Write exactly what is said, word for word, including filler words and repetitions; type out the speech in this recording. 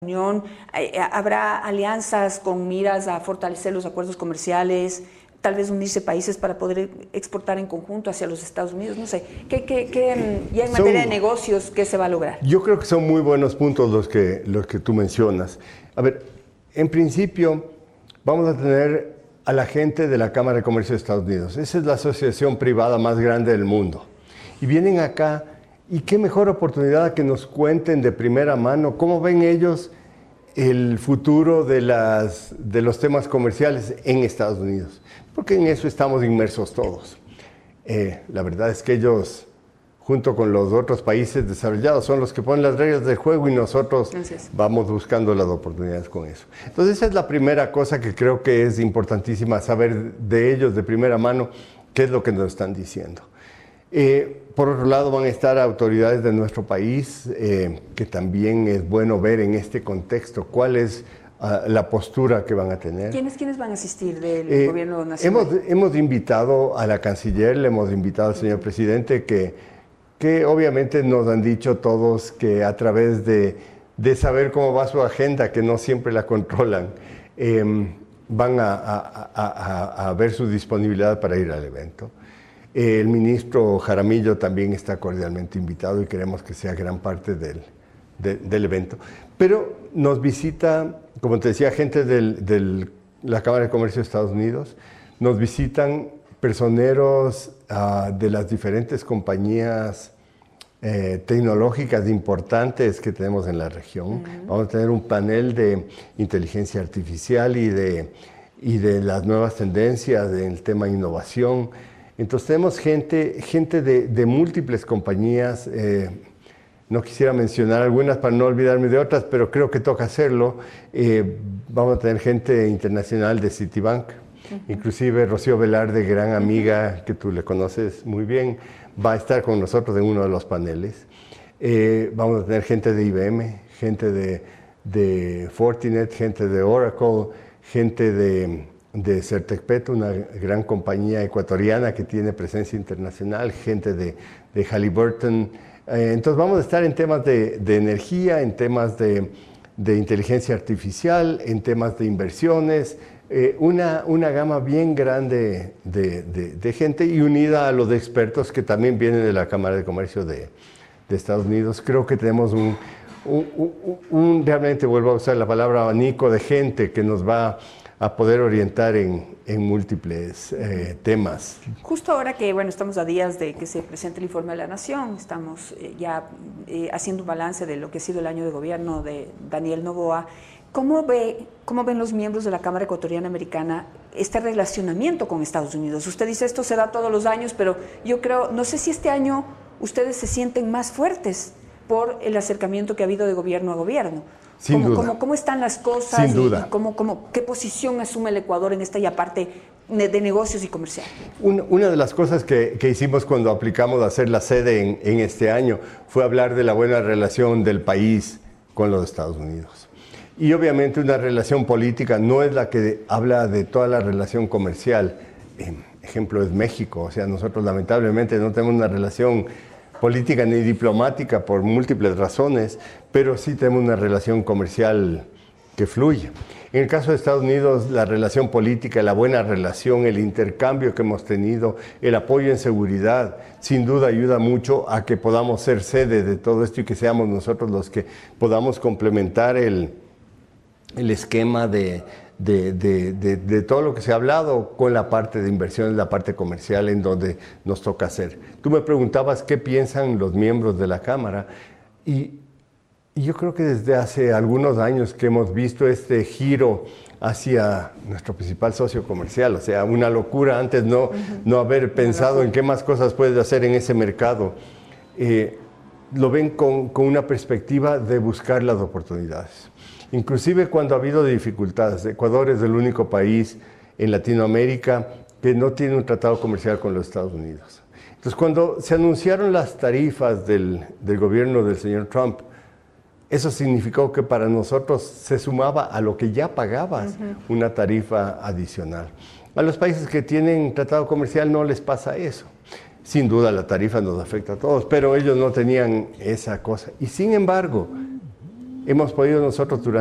Unión, eh, ¿habrá alianzas con miras a fortalecer los acuerdos comerciales, tal vez unirse países para poder exportar en conjunto hacia los Estados Unidos? No sé, ¿qué, qué, qué, ya en materia son, de negocios, qué se va a lograr? Yo creo que son muy buenos puntos los que, los que tú mencionas. A ver, en principio vamos a tener a la gente de la Cámara de Comercio de Estados Unidos. Esa es la asociación privada más grande del mundo. Y vienen acá. Y qué mejor oportunidad que nos cuenten de primera mano cómo ven ellos el futuro de, las, de los temas comerciales en Estados Unidos, porque en eso estamos inmersos todos. Eh, la verdad es que ellos, junto con los otros países desarrollados, son los que ponen las reglas del juego y nosotros Gracias. vamos buscando las oportunidades con eso. Entonces esa es la primera cosa que creo que es importantísima, saber de ellos de primera mano qué es lo que nos están diciendo. Eh, por otro lado van a estar autoridades de nuestro país, eh, que también es bueno ver en este contexto cuál es uh, la postura que van a tener. ¿Quiénes, ¿Quiénes van a asistir del eh, gobierno nacional? Hemos, hemos invitado a la canciller, le hemos invitado al señor presidente, que, que obviamente nos han dicho todos que a través de, de saber cómo va su agenda, que no siempre la controlan, eh, van a, a, a, a ver su disponibilidad para ir al evento. El ministro Jaramillo también está cordialmente invitado y queremos que sea gran parte del, de, del evento. Pero nos visita, como te decía, gente de del, la Cámara de Comercio de Estados Unidos, nos visitan personeros uh, de las diferentes compañías eh, tecnológicas importantes que tenemos en la región. Uh-huh. Vamos a tener un panel de inteligencia artificial y de, y de las nuevas tendencias del tema innovación. Entonces tenemos gente, gente de, de múltiples compañías, eh, no quisiera mencionar algunas para no olvidarme de otras, pero creo que toca hacerlo. Eh, vamos a tener gente internacional de Citibank, uh-huh. inclusive Rocío Velarde, gran amiga que tú le conoces muy bien, va a estar con nosotros en uno de los paneles. Eh, vamos a tener gente de I B M, gente de, de Fortinet, gente de Oracle, gente de... de Certecpet, una gran compañía ecuatoriana que tiene presencia internacional, gente de, de Halliburton. Eh, entonces vamos a estar en temas de, de energía, en temas de, de inteligencia artificial, en temas de inversiones, eh, una, una gama bien grande de, de, de gente y unida a los expertos que también vienen de la Cámara de Comercio de, de Estados Unidos. Creo que tenemos un, un, un, un, realmente vuelvo a usar la palabra abanico de gente que nos va a poder orientar en, en múltiples eh, temas. Justo ahora que bueno, estamos a días de que se presente el informe de la Nación, estamos eh, ya eh, haciendo un balance de lo que ha sido el año de gobierno de Daniel Noboa. ¿Cómo, ve, ¿Cómo ven los miembros de la Cámara Ecuatoriana Americana este relacionamiento con Estados Unidos? Usted dice esto se da todos los años, pero yo creo, no sé si este año ustedes se sienten más fuertes por el acercamiento que ha habido de gobierno a gobierno. Sin ¿Cómo, duda. Cómo, ¿Cómo están las cosas? Sin duda. Y cómo, cómo, ¿Qué posición asume el Ecuador en esta ya parte de negocios y comercial? Una, una de las cosas que, que hicimos cuando aplicamos a hacer la sede en, en este año fue hablar de la buena relación del país con los Estados Unidos. Y obviamente una relación política no es la que habla de toda la relación comercial. Eh, ejemplo es México. O sea, nosotros lamentablemente no tenemos una relación política ni diplomática por múltiples razones, pero sí tenemos una relación comercial que fluye. En el caso de Estados Unidos, la relación política, la buena relación, el intercambio que hemos tenido, el apoyo en seguridad, sin duda ayuda mucho a que podamos ser sede de todo esto y que seamos nosotros los que podamos complementar el, el esquema de, de, de, de, de todo lo que se ha hablado con la parte de inversiones, la parte comercial en donde nos toca hacer. Tú me preguntabas qué piensan los miembros de la Cámara y, y yo creo que desde hace algunos años que hemos visto este giro hacia nuestro principal socio comercial, o sea, una locura antes no, uh-huh. no haber pensado en qué más cosas puedes hacer en ese mercado. Eh, lo ven con, con una perspectiva de buscar las oportunidades. Inclusive cuando ha habido dificultades, Ecuador es el único país en Latinoamérica que no tiene un tratado comercial con los Estados Unidos. Entonces, cuando se anunciaron las tarifas del, del gobierno del señor Trump, eso significó que para nosotros se sumaba a lo que ya pagabas uh-huh. una tarifa adicional. A los países que tienen tratado comercial no les pasa eso. Sin duda la tarifa nos afecta a todos, pero ellos no tenían esa cosa. Y sin embargo, hemos podido nosotros durante